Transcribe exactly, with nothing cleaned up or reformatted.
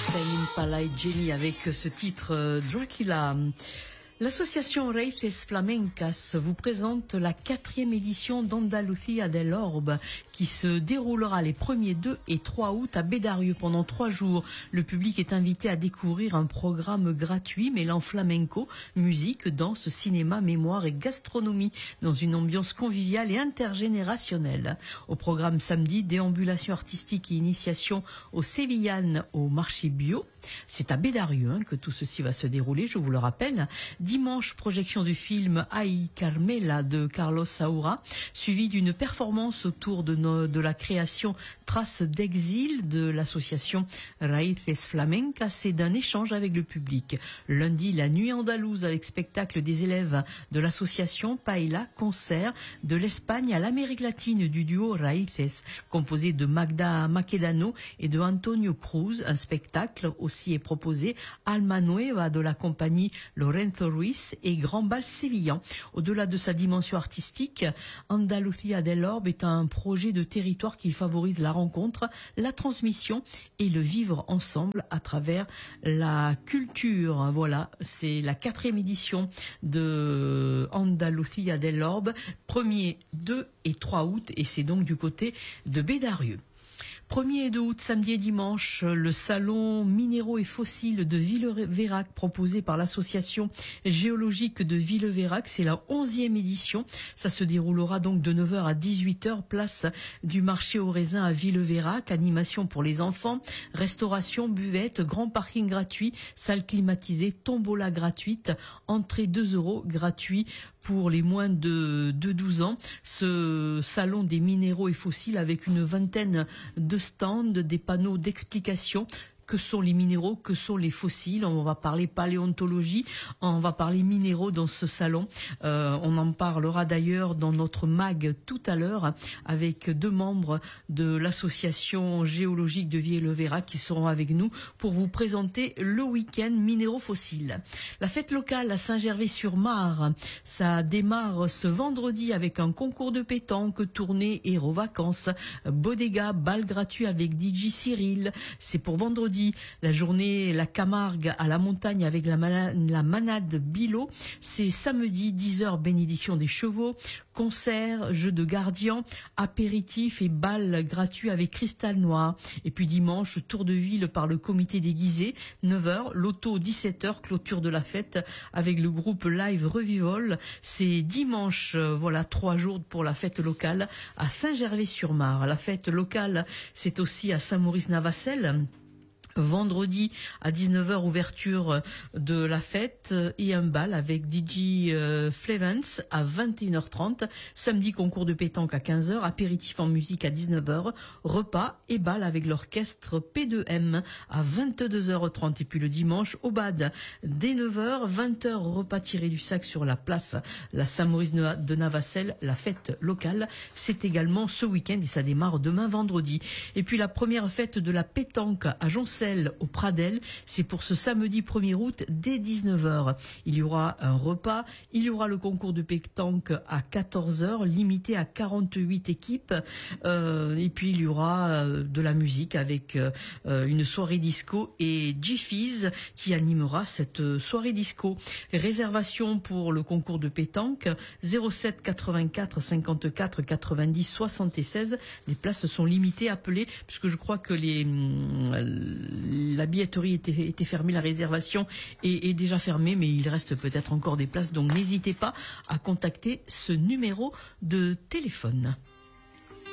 Tame Impala et Jenny avec ce titre euh, Dracula. L'association Raíces Flamencas vous présente la quatrième édition d'Andalucía del Orbe qui se déroulera les premiers deux et trois août à Bédarieux pendant trois jours. Le public est invité à découvrir un programme gratuit mêlant flamenco, musique, danse, cinéma, mémoire et gastronomie dans une ambiance conviviale et intergénérationnelle. Au programme samedi, déambulation artistique et initiation aux Sévillanes au marché bio. C'est à Bédarieux hein, que tout ceci va se dérouler, je vous le rappelle. Dimanche, projection du film Ay Carmela de Carlos Saura, suivi d'une performance autour de, nos, de la création Traces d'exil de l'association Raíces Flamencas et d'un échange avec le public. Lundi, la nuit andalouse avec spectacle des élèves de l'association Paella, concert de l'Espagne à l'Amérique latine du duo Raíces, composé de Magda Maquedano et de Antonio Cruz. Un spectacle aussi est proposé Alma Nueva de la compagnie Lorenzo Ruiz et Grand Bal Sévillan. Au-delà de sa dimension artistique, Andalucía del Orbe est un projet de territoire qui favorise la rencontre, la transmission et le vivre ensemble à travers la culture. Voilà, c'est la quatrième édition de Andalucía del Orbe, premier, deux et trois août, et c'est donc du côté de Bédarieux. premier et deux août, samedi et dimanche, le salon minéraux et fossiles de Villeveyrac proposé par l'association géologique de Villeveyrac. C'est la onzième édition. Ça se déroulera donc de neuf heures à dix-huit heures, place du marché aux raisins à Villeveyrac. Animation pour les enfants, restauration, buvette, grand parking gratuit, salle climatisée, tombola gratuite, entrée deux euros gratuit pour les moins de, de douze ans. Ce salon des minéraux et fossiles avec une vingtaine de stands, des panneaux d'explication. Que sont les minéraux, que sont les fossiles? On va parler paléontologie, on va parler minéraux dans ce salon. Euh, on en parlera d'ailleurs dans notre mag tout à l'heure avec deux membres de l'association géologique de Villeveyrac qui seront avec nous pour vous présenter le week-end minéraux fossiles. La fête locale à Saint-Gervais-sur-Marne, ça démarre ce vendredi avec un concours de pétanque, tournée, héros vacances, bodega, bal gratuit avec D J Cyril. C'est pour vendredi. La journée La Camargue à la montagne avec la, mana, la manade Bilo. C'est samedi, dix heures, bénédiction des chevaux, concert, jeu de gardien, apéritif et bal gratuit avec Cristal Noir. Et puis dimanche, tour de ville par le comité déguisé, neuf heures, loto dix-sept heures, clôture de la fête avec le groupe Live Revival. C'est dimanche, voilà, trois jours pour la fête locale à Saint-Gervais-sur-Marne. La fête locale, c'est aussi à Saint-Maurice-Navassel. Vendredi à dix-neuf heures, ouverture de la fête et un bal avec D J euh, Flevens à vingt et une heures trente. Samedi, concours de pétanque à quinze heures, apéritif en musique à dix-neuf heures, repas et bal avec l'orchestre P deux M à vingt-deux heures trente. Et puis le dimanche, au bad, dès neuf heures, vingt heures, repas tiré du sac sur la place la Saint-Maurice de Navassel. La fête locale, c'est également ce week-end et ça démarre demain vendredi. Et puis la première fête de la pétanque à Joncel au Pradel, c'est pour ce samedi premier août dès dix-neuf heures. Il y aura un repas, il y aura le concours de pétanque à quatorze heures, limité à quarante-huit équipes, euh, et puis il y aura euh, de la musique avec euh, une soirée disco et G-Fizz qui animera cette soirée disco. Réservation pour le concours de pétanque zéro sept quatre-vingt-quatre cinquante-quatre quatre-vingt-dix soixante-seize. Les places sont limitées, appelées, puisque je crois que les la billetterie était, était fermée, la réservation est, est déjà fermée, mais il reste peut-être encore des places, donc n'hésitez pas à contacter ce numéro de téléphone.